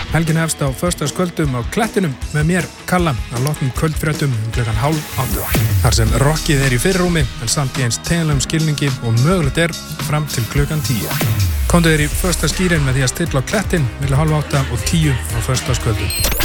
Helgin hefst á föstudagskvöldum á Klettinum með mér, Kalla, að loknum kvöldfréttum klukkan 7:30. Þar sem rockið í fyrirrúmi en samt í eins tegjanlegum skilningi og mögulegt fram til klukkan 10. Komdu í föstudagsskýrin með því að stilla á Klettin milli 7:30 og 10 á föstudagskvöldum.